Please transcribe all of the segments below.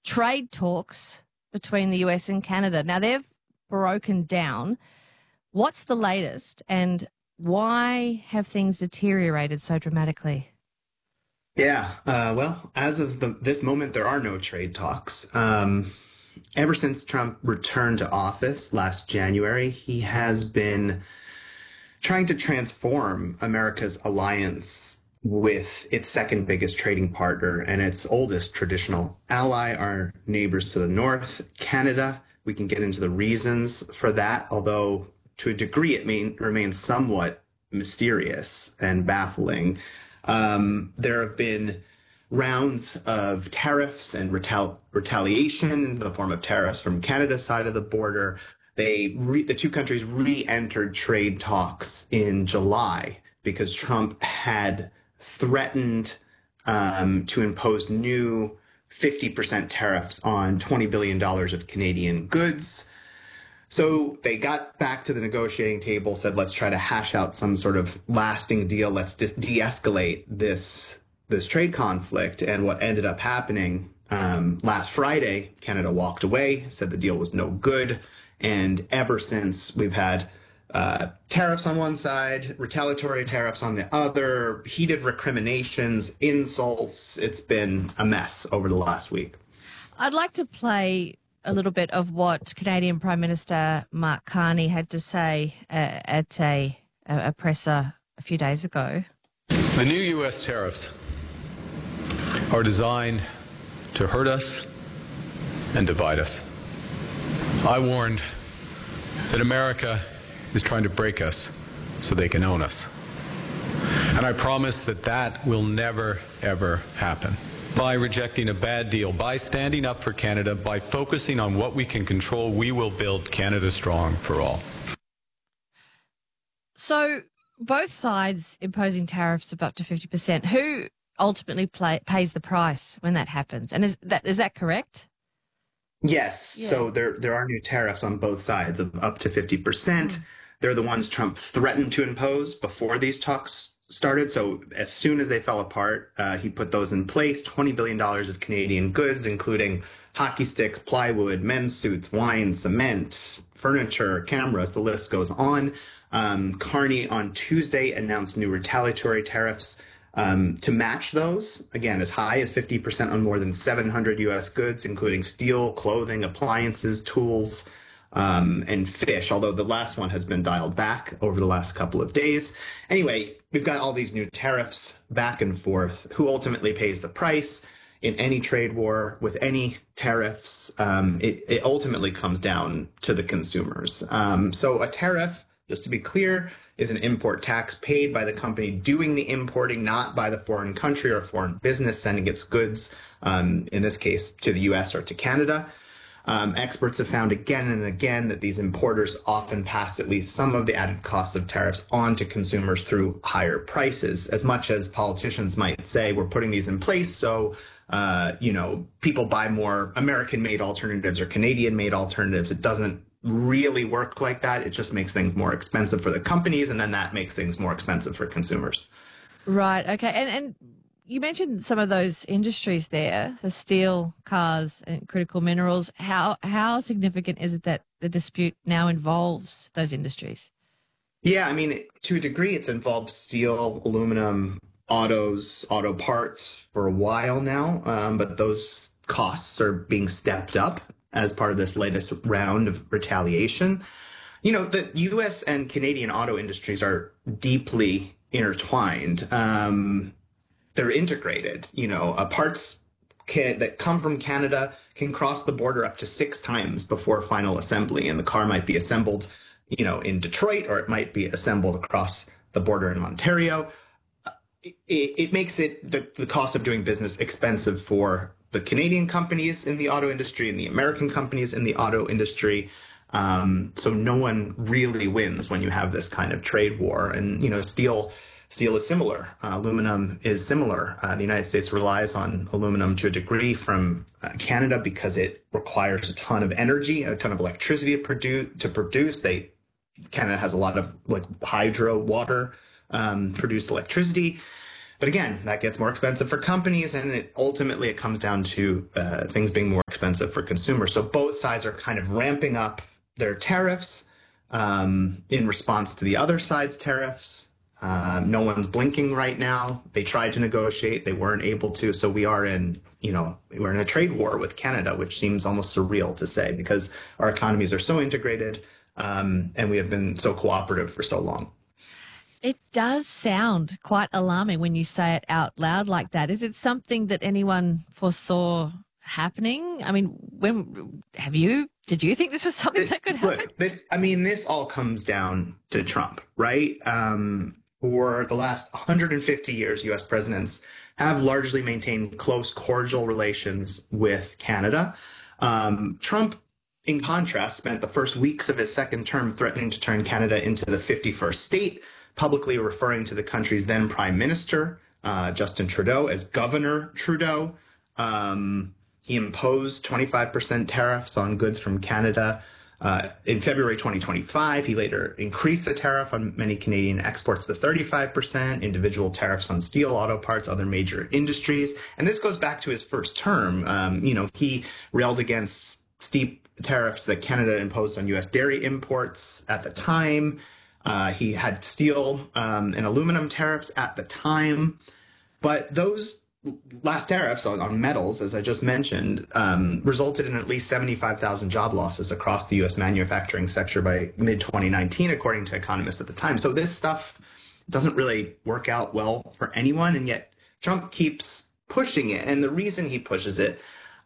trade talks between the US and Canada. Now, they've broken down. What's the latest, and why have things deteriorated so dramatically? Yeah, well, as of this moment, there are no trade talks. Ever since Trump returned to office last January, he has been trying to transform America's alliance with its second biggest trading partner and its oldest traditional ally, our neighbors to the north, Canada. We can get into the reasons for that, although to a degree it remains somewhat mysterious and baffling. There have been rounds of tariffs and retaliation in the form of tariffs from Canada's side of the border. The two countries re-entered trade talks in July because Trump had threatened to impose new 50% tariffs on $20 billion of Canadian goods. So they got back to the negotiating table, said, let's try to hash out some sort of lasting deal. Let's de-escalate this trade conflict. And what ended up happening last Friday, Canada walked away, said the deal was no good. And ever since, we've had tariffs on one side, retaliatory tariffs on the other, heated recriminations, insults. It's been a mess over the last week. I'd like to play a little bit of what Canadian Prime Minister Mark Carney had to say at a presser a few days ago. The new U.S. tariffs are designed to hurt us and divide us. I warned that America is trying to break us so they can own us. And I promise that that will never, ever happen. By rejecting a bad deal, by standing up for Canada, by focusing on what we can control, we will build Canada strong for all. So both sides imposing tariffs of up to 50%. Who ultimately pays the price when that happens? And is that correct? Yes. Yeah. So there are new tariffs on both sides of up to 50%. They're the ones Trump threatened to impose before these talks started. So as soon as they fell apart, he put those in place. $20 billion of Canadian goods, including hockey sticks, plywood, men's suits, wine, cement, furniture, cameras, the list goes on. Carney on Tuesday announced new retaliatory tariffs to match those, again, as high as 50% on more than 700 U.S. goods, including steel, clothing, appliances, tools, and fish, although the last one has been dialed back over the last couple of days. Anyway, we've got all these new tariffs back and forth. Who ultimately pays the price in any trade war with any tariffs? It ultimately comes down to the consumers. So a tariff, just to be clear, is an import tax paid by the company doing the importing, not by the foreign country or foreign business sending its goods, in this case, to the U.S. or to Canada. Experts have found again and again that these importers often pass at least some of the added costs of tariffs on to consumers through higher prices. As much as politicians might say, we're putting these in place so, people buy more American-made alternatives or Canadian-made alternatives. It doesn't really work like that. It just makes things more expensive for the companies, and then that makes things more expensive for consumers. Right. Okay. And you mentioned some of those industries there, so steel, cars, and critical minerals. How significant is it that the dispute now involves those industries? Yeah, I mean, to a degree, it's involved steel, aluminum, auto parts for a while now, but those costs are being stepped up as part of this latest round of retaliation. You know, the U.S. and Canadian auto industries are deeply intertwined. They're integrated. Parts that come from Canada can cross the border up to 6 times before final assembly, and the car might be assembled, in Detroit, or it might be assembled across the border in Ontario. It makes the cost of doing business expensive for the Canadian companies in the auto industry and the American companies in the auto industry. So no one really wins when you have this kind of trade war. And, steel is similar. Aluminum is similar. The United States relies on aluminum to a degree from Canada because it requires a ton of energy, a ton of electricity to produce. Canada has a lot of hydro water produced electricity. But again, that gets more expensive for companies, and ultimately it comes down to things being more expensive for consumers. So both sides are kind of ramping up their tariffs in response to the other side's tariffs. No one's blinking right now. They tried to negotiate, they weren't able to. So we're in a trade war with Canada, which seems almost surreal to say because our economies are so integrated and we have been so cooperative for so long. It does sound quite alarming when you say it out loud like that. Is it something that anyone foresaw happening? I mean, did you think this was something that could happen? Look, this all comes down to Trump, right? For the last 150 years, U.S. presidents have largely maintained close, cordial relations with Canada. Trump, in contrast, spent the first weeks of his second term threatening to turn Canada into the 51st state, publicly referring to the country's then prime minister, Justin Trudeau, as Governor Trudeau. He imposed 25% tariffs on goods from Canada. In February 2025, he later increased the tariff on many Canadian exports to 35%, individual tariffs on steel, auto parts, other major industries. And this goes back to his first term. He railed against steep tariffs that Canada imposed on U.S. dairy imports at the time. He had steel and aluminum tariffs at the time. But those last tariffs on metals, as I just mentioned, resulted in at least 75,000 job losses across the U.S. manufacturing sector by mid-2019, according to economists at the time. So this stuff doesn't really work out well for anyone, and yet Trump keeps pushing it. And the reason he pushes it,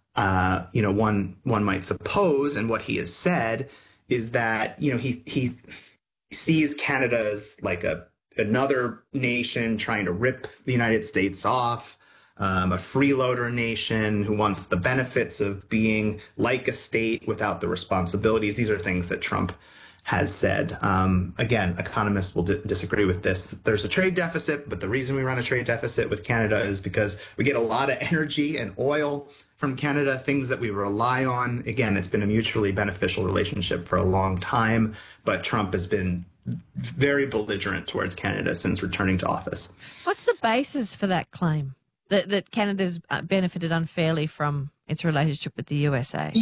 one might suppose, and what he has said, is that he sees Canada as like another nation trying to rip the United States off. A freeloader nation who wants the benefits of being like a state without the responsibilities. These are things that Trump has said. Again, economists will disagree with this. There's a trade deficit, but the reason we run a trade deficit with Canada is because we get a lot of energy and oil from Canada, things that we rely on. Again, it's been a mutually beneficial relationship for a long time, but Trump has been very belligerent towards Canada since returning to office. What's the basis for that claim? That Canada's benefited unfairly from its relationship with the USA?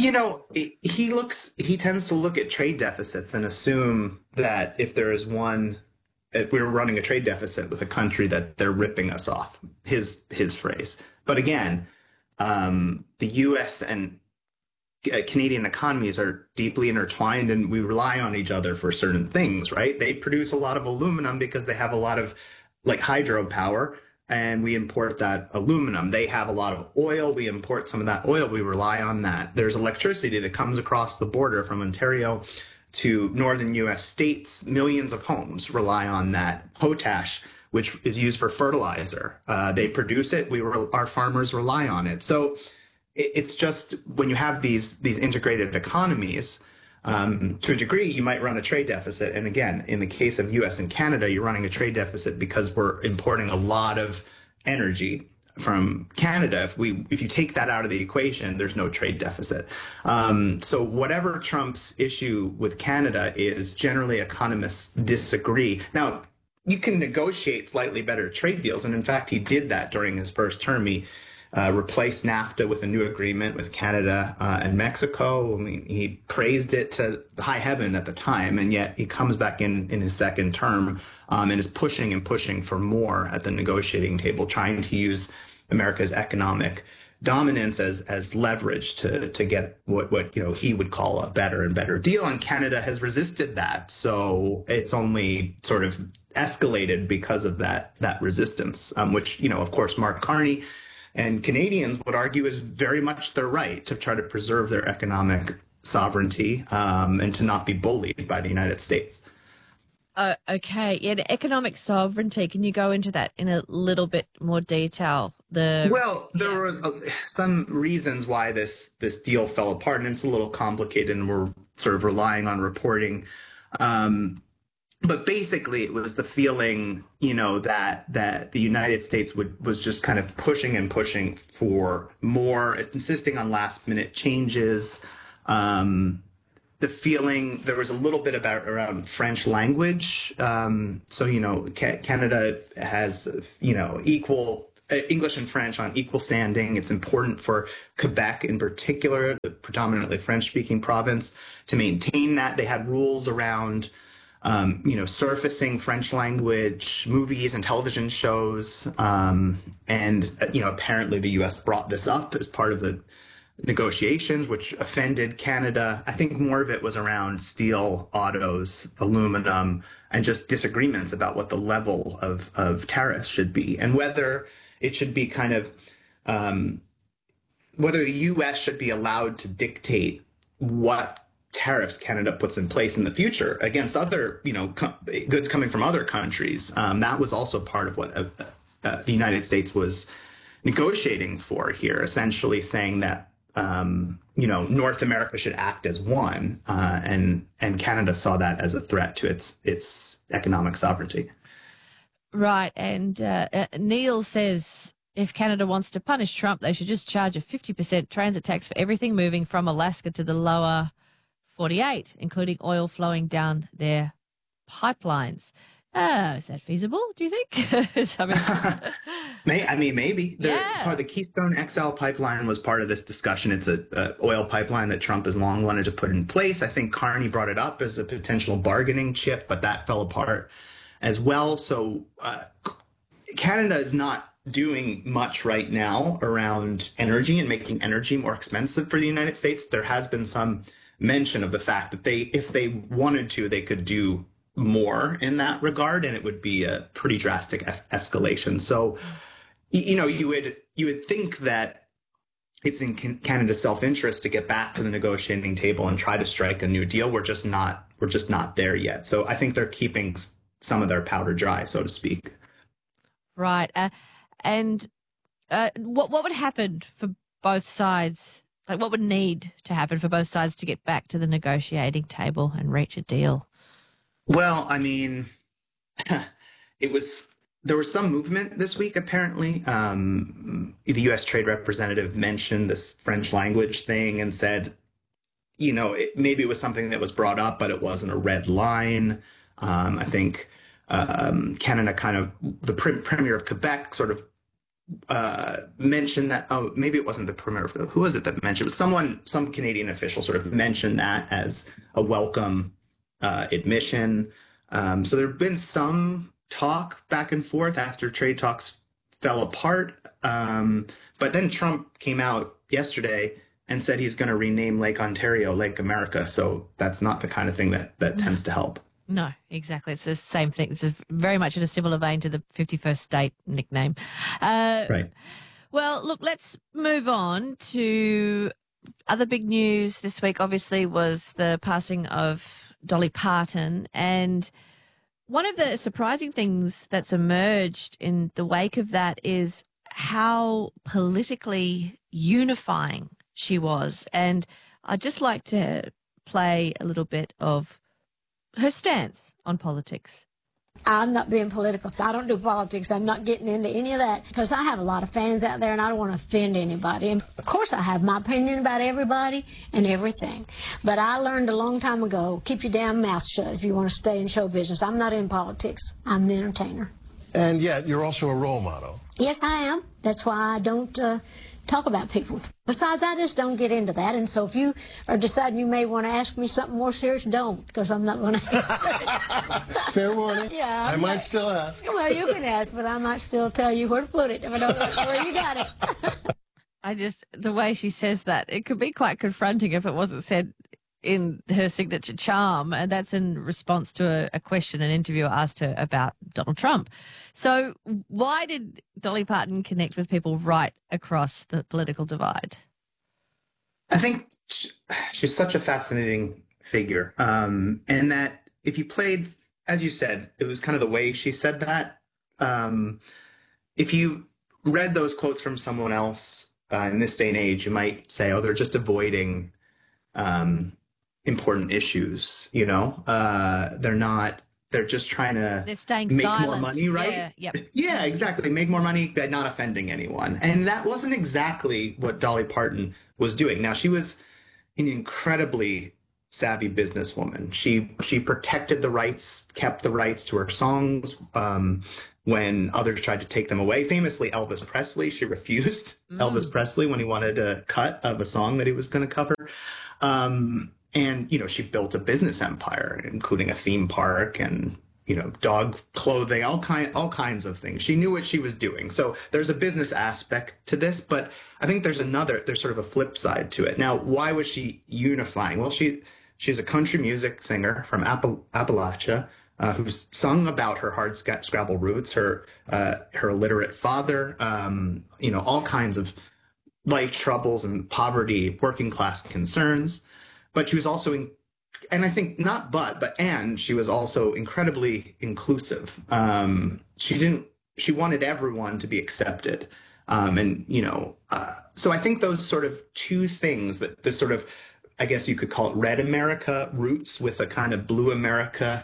He tends to look at trade deficits and assume that if there is one, that we're running a trade deficit with a country that they're ripping us off, his phrase. But again, the U.S. and Canadian economies are deeply intertwined and we rely on each other for certain things, right? They produce a lot of aluminum because they have a lot of hydropower, and we import that aluminum. They have a lot of oil. We import some of that oil. We rely on that. There's electricity that comes across the border from Ontario to northern U.S. states. Millions of homes rely on that potash, which is used for fertilizer. They produce it. Our farmers rely on it. So it's just when you have these integrated economies, to a degree, you might run a trade deficit. And again, in the case of U.S. and Canada, you're running a trade deficit because we're importing a lot of energy from Canada. If you take that out of the equation, there's no trade deficit. So whatever Trump's issue with Canada is, generally economists disagree. Now, you can negotiate slightly better trade deals. And in fact, he did that during his first term. He replaced NAFTA with a new agreement with Canada and Mexico. I mean, he praised it to high heaven at the time, and yet he comes back in his second term and is pushing and pushing for more at the negotiating table, trying to use America's economic dominance as leverage to get what he would call a better and better deal. And Canada has resisted that, so it's only sort of escalated because of that resistance, which of course Mark Carney and Canadians would argue is very much their right to try to preserve their economic sovereignty and to not be bullied by the United States. Okay. Yeah, the economic sovereignty. Can you go into that in a little bit more detail? There were some reasons why this deal fell apart, and it's a little complicated, and we're sort of relying on reporting. But basically, it was the feeling, that the United States was just kind of pushing and pushing for more, insisting on last minute changes, the feeling there was a little bit around French language. So, Canada has, equal English and French on equal standing. It's important for Quebec in particular, the predominantly French-speaking province, to maintain that. They had rules around, surfacing French language movies and television shows. Apparently the U.S. brought this up as part of the negotiations, which offended Canada. I think more of it was around steel, autos, aluminum, and just disagreements about what the level of tariffs should be and whether it should be whether the U.S. should be allowed to dictate what tariffs Canada puts in place in the future against other, goods coming from other countries. That was also part of what the United States was negotiating for here, essentially saying that North America should act as one, and Canada saw that as a threat to its economic sovereignty. Right, and Neil says if Canada wants to punish Trump, they should just charge a 50% transit tax for everything moving from Alaska to the lower 48, including oil flowing down their pipelines. Is that feasible, do you think? Maybe. Yeah. The Keystone XL pipeline was part of this discussion. It's an oil pipeline that Trump has long wanted to put in place. I think Carney brought it up as a potential bargaining chip, but that fell apart as well. So Canada is not doing much right now around energy and making energy more expensive for the United States. There has been some mention of the fact that if they wanted to, they could do more in that regard, and it would be a pretty drastic escalation. So, you would think that it's in Canada's self-interest to get back to the negotiating table and try to strike a new deal. We're just not there yet. So I think they're keeping some of their powder dry, so to speak. Right. What would happen for both sides? Like, what would need to happen for both sides to get back to the negotiating table and reach a deal? Well, there was some movement this week, apparently. The U.S. Trade Representative mentioned this French language thing and said, maybe it was something that was brought up, but it wasn't a red line. I think Canada the Premier of Quebec sort of mentioned that. Oh, maybe it wasn't the Premier. Who was it that mentioned it? Was some Canadian official sort of mentioned that as a welcome admission. So there have been some talk back and forth after trade talks fell apart. But then Trump came out yesterday and said he's going to rename Lake Ontario Lake America. So that's not the kind of thing that tends to help. No, exactly. It's the same thing. It's very much in a similar vein to the 51st state nickname. Right. Well, look, let's move on to other big news this week, obviously, was the passing of Dolly Parton. And one of the surprising things that's emerged in the wake of that is how politically unifying she was. And I'd just like to play a little bit of her stance on politics. I'm not being political. I don't do politics. I'm not getting into any of that because I have a lot of fans out there and I don't want to offend anybody. And of course I have my opinion about everybody and everything. But I learned a long time ago, keep your damn mouth shut if you want to stay in show business. I'm not in politics. I'm an entertainer. And yet you're also a role model. Yes, I am. That's why I don't talk about people. Besides, I just don't get into that. And so if you are deciding you may want to ask me something more serious, don't, because I'm not going to answer it. Fair warning. Yeah. I might still ask. Well, you can ask, but I might still tell you where to put it if I don't know where you got it. The way she says that, it could be quite confronting if it wasn't said in her signature charm, and that's in response to a question an interviewer asked her about Donald Trump. So why did Dolly Parton connect with people right across the political divide? I think she's such a fascinating figure, and that if you played, as you said, it was kind of the way she said that. If you read those quotes from someone else in this day and age, you might say, oh, they're just avoiding important issues, they're just trying to make silent. More money, right? Yeah, yep. Yeah, exactly. Make more money by not offending anyone. And that wasn't exactly what Dolly Parton was doing. Now, she was an incredibly savvy businesswoman. She protected the rights, kept the rights to her songs when others tried to take them away. Famously, Elvis Presley, she refused Elvis Presley when he wanted a cut of a song that he was going to cover. And, she built a business empire, including a theme park and, dog clothing, all kinds of things. She knew what she was doing. So there's a business aspect to this, but I think there's sort of a flip side to it. Now, why was she unifying? Well, she's a country music singer from Appalachia, who's sung about her hardscrabble roots, her illiterate father, all kinds of life troubles and poverty, working class concerns. But she was also, she was also incredibly inclusive. She wanted everyone to be accepted. So I think those sort of two things, that this sort of, I guess you could call it red America roots with a kind of blue America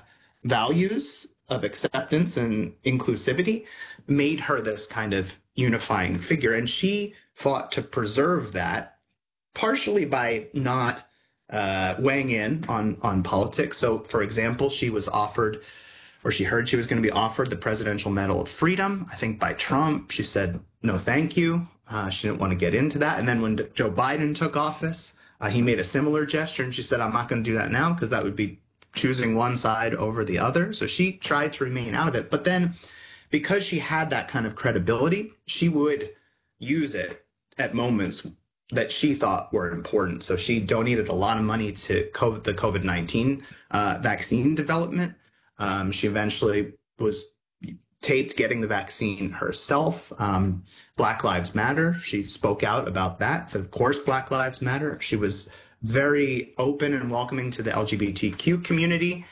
values of acceptance and inclusivity, made her this kind of unifying figure. And she fought to preserve that, partially by not weighing in on politics. So, for example, she was offered, or she heard she was going to be offered, the Presidential Medal of Freedom, I think by Trump. She said, no, thank you. She didn't want to get into that. And then when Joe Biden took office, he made a similar gesture, and she said, I'm not going to do that now because that would be choosing one side over the other. So she tried to remain out of it. But then, because she had that kind of credibility, she would use it at moments that she thought were important. So she donated a lot of money to the COVID-19 vaccine development. She eventually was taped getting the vaccine herself. Black Lives Matter. She spoke out about that. Said, of course, Black Lives Matter. She was very open and welcoming to the LGBTQ community.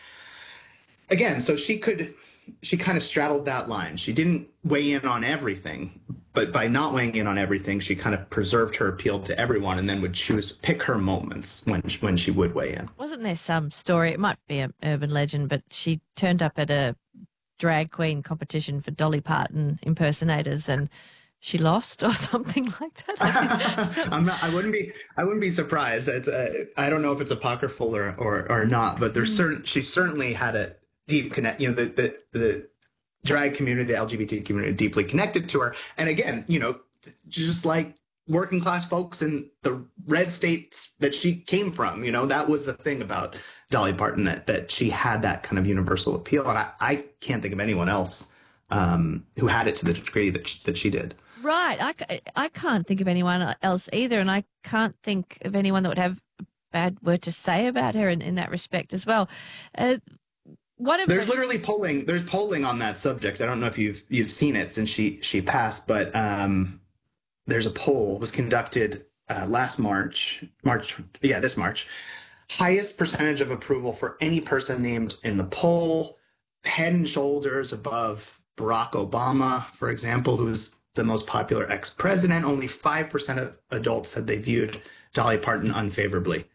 Again, so she kind of straddled that line. She didn't weigh in on everything, but by not weighing in on everything, she kind of preserved her appeal to everyone, and then would pick her moments when she would weigh in. Wasn't there some story, it might be an urban legend, but she turned up at a drag queen competition for Dolly Parton impersonators and she lost or something like that? I wouldn't be surprised. I don't know if it's apocryphal or not, but she certainly had a deep connect. The drag community, the LGBT community, deeply connected to her. And again, just like working class folks in the red states that she came from, that was the thing about Dolly Parton, that she had that kind of universal appeal. And I can't think of anyone else who had it to the degree that she did. Right. I can't think of anyone else either. And I can't think of anyone that would have a bad word to say about her in that respect as well. There's literally polling. There's polling on that subject. I don't know if you've seen it since she passed, but there's a poll was conducted last March. This March. Highest percentage of approval for any person named in the poll, head and shoulders above Barack Obama, for example, who's the most popular ex-president. Only 5% of adults said they viewed Dolly Parton unfavorably.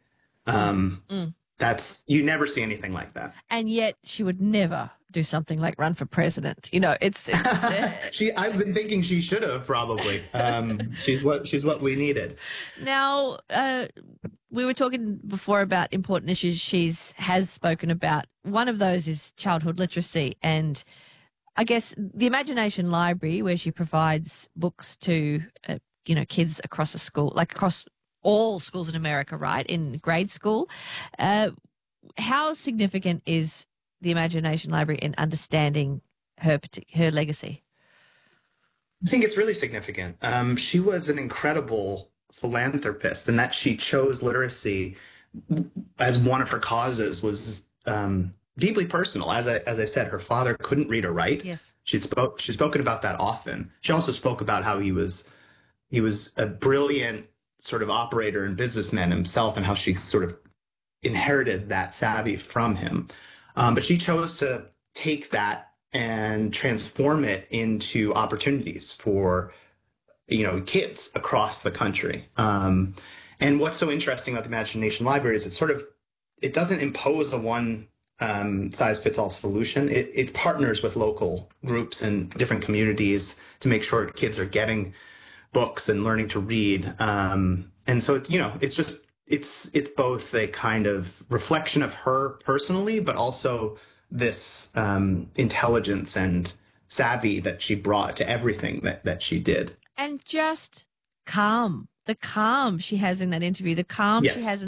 You never see anything like that. And yet she would never do something like run for president. It's I've been thinking she should have probably. She's what we needed. Now, we were talking before about important issues she has spoken about. One of those is childhood literacy, and I guess the Imagination Library, where she provides books to kids across a school, like across all schools in America, right, in grade school. How significant is the Imagination Library in understanding her legacy? I think it's really significant. She was an incredible philanthropist, and that she chose literacy as one of her causes was deeply personal. As I said, her father couldn't read or write. Yes. She's spoken about that often. She also spoke about how he was a brilliant sort of operator and businessman himself, and how she sort of inherited that savvy from him. But she chose to take that and transform it into opportunities for, kids across the country. And what's so interesting about the Imagination Library is it doesn't impose a one size fits all solution. It partners with local groups and different communities to make sure kids are getting books and learning to read. And so, it's it's both a kind of reflection of her personally, but also this intelligence and savvy that she brought to everything that she did. And just calm. The calm she has in that interview, the calm she Yes. has